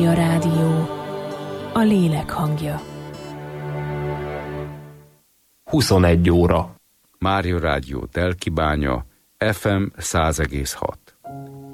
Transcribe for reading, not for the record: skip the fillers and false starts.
A rádió, a lélek hangja. 21 óra. Mária Rádió Telkibánya, FM 100,6.